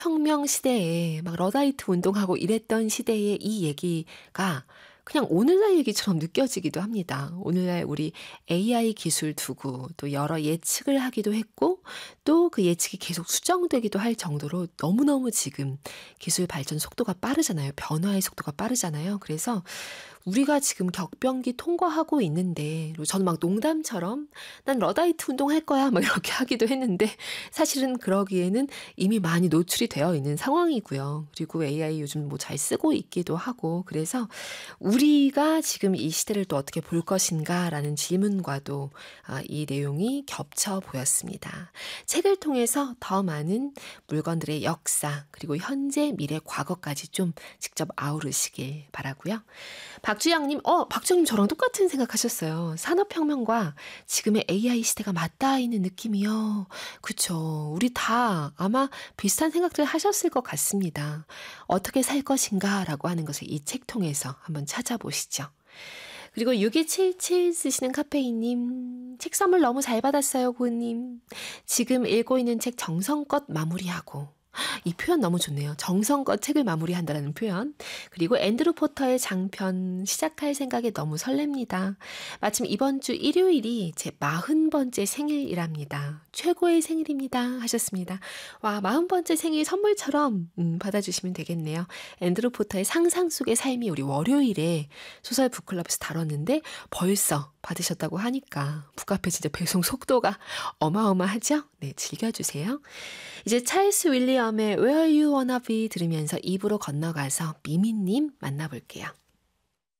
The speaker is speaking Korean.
혁명 시대에 막 러다이트 운동하고 이랬던 시대의 이 얘기가 그냥 오늘날 얘기처럼 느껴지기도 합니다. 오늘날 우리 AI 기술 두고 또 여러 예측을 하기도 했고 또 그 예측이 계속 수정되기도 할 정도로 너무너무 지금 기술 발전 속도가 빠르잖아요. 변화의 속도가 빠르잖아요. 그래서 우리가 지금 격변기 통과하고 있는데 그리고 저는 막 농담처럼 "난 러다이트 운동할 거야." 막 이렇게 하기도 했는데 사실은 그러기에는 이미 많이 노출이 되어 있는 상황이고요. 그리고 AI 요즘 뭐 잘 쓰고 있기도 하고 그래서 '우리가 지금 이 시대를 또 어떻게 볼 것인가.'라는 질문과도 이 내용이 겹쳐 보였습니다. 책을 통해서 더 많은 물건들의 역사 그리고 현재, 미래, 과거까지 좀 직접 아우르시길 바라고요. 박주영님, 박주영님 저랑 똑같은 생각하셨어요. 산업혁명과 지금의 AI 시대가 맞닿아 있는 느낌이요. 그쵸. 우리 다 아마 비슷한 생각들 하셨을 것 같습니다. 어떻게 살 것인가라고 하는 것을 이 책 통해서 한번 찾아보시죠. 그리고 6277 쓰시는 카페인님, 책 선물 너무 잘 받았어요, 고은님. 지금 읽고 있는 책 정성껏 마무리하고. 이 표현 너무 좋네요. 정성껏 책을 마무리한다라는 표현. 그리고 앤드루 포터의 장편 시작할 생각에 너무 설렙니다. 마침 이번 주 일요일이 제 40번째 생일이랍니다. 최고의 생일입니다. 하셨습니다. 와, 40번째 생일 선물처럼 받아주시면 되겠네요. 앤드루 포터의 상상 속의 삶이 우리 월요일에 소설 북클럽에서 다뤘는데 벌써 받으셨다고 하니까 북카페 진짜 배송 속도가 어마어마하죠? 네, 즐겨주세요. 이제 찰스 윌리엄의 Where You Wanna Be 들으면서 입으로 건너가서 미미님 만나볼게요.